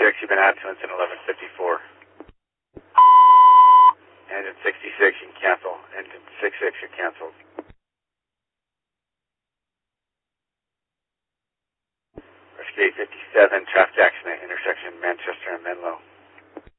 you've been out to incident 1154. Engine 66, you can cancel. Engine 66, you're canceled. Rescue 857, traffic accident, intersection Manchester and Menlo.